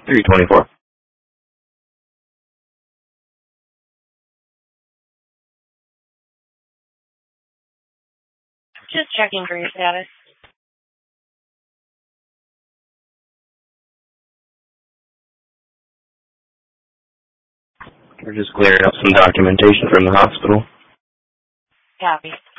324. Just checking for your status. We're just clearing up some documentation from the hospital. Copy.